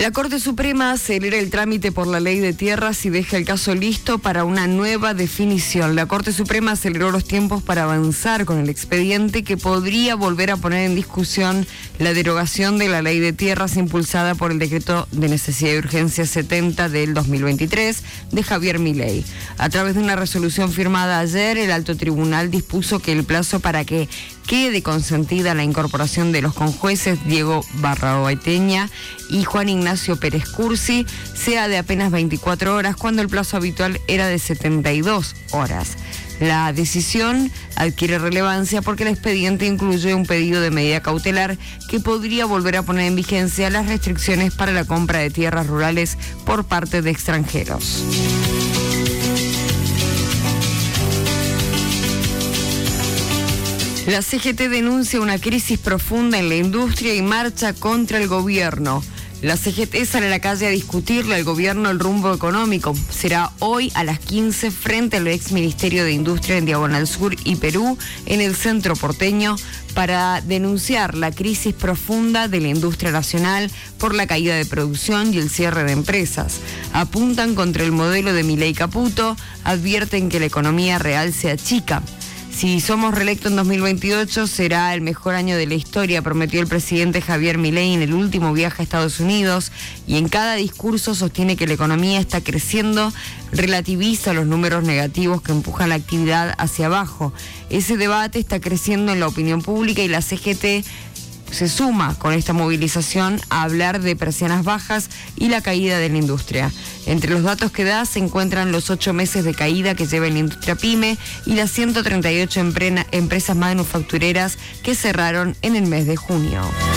La Corte Suprema acelera el trámite por la Ley de Tierras y deja el caso listo para una nueva definición. La Corte Suprema aceleró los tiempos para avanzar con el expediente que podría volver a poner en discusión la derogación de la Ley de Tierras impulsada por el Decreto de Necesidad y Urgencia 70 del 2023 de Javier Milei. A través de una resolución firmada ayer, el Alto Tribunal dispuso que el plazo para que quede consentida la incorporación de los conjueces Diego Barraoeteña y Juan Ignacio Pérez Cursi sea de apenas 24 horas, cuando el plazo habitual era de 72 horas. La decisión adquiere relevancia porque el expediente incluye un pedido de medida cautelar que podría volver a poner en vigencia las restricciones para la compra de tierras rurales por parte de extranjeros. La CGT denuncia una crisis profunda en la industria y marcha contra el gobierno. La CGT sale a la calle a discutirle al gobierno el rumbo económico. Será hoy a las 15 frente al ex Ministerio de Industria en Diagonal Sur y Perú, en el centro porteño, para denunciar la crisis profunda de la industria nacional por la caída de producción y el cierre de empresas. Apuntan contra el modelo de Milei Caputo, advierten que la economía real se achica. Si somos reelectos en 2028, será el mejor año de la historia, prometió el presidente Javier Milei en el último viaje a Estados Unidos, y en cada discurso sostiene que la economía está creciendo, relativiza los números negativos que empujan la actividad hacia abajo. Ese debate está creciendo en la opinión pública y la CGT se suma con esta movilización a hablar de persianas bajas y la caída de la industria. Entre los datos que da se encuentran los 8 meses de caída que lleva la industria PYME y las 138 empresas manufactureras que cerraron en el mes de junio.